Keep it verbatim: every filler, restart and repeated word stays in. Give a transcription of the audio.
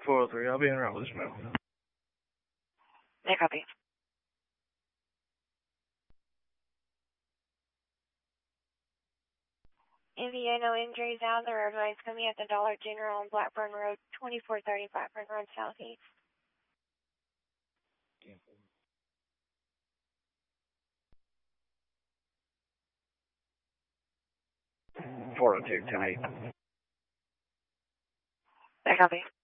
four oh three, I'll be en route with this mail. Yeah, copy. N V A, no injuries out. The roadway is going to be at the Dollar General on Blackburn Road, twenty-four thirty Blackburn Road Southeast. four oh two, ten eight. Yeah, copy.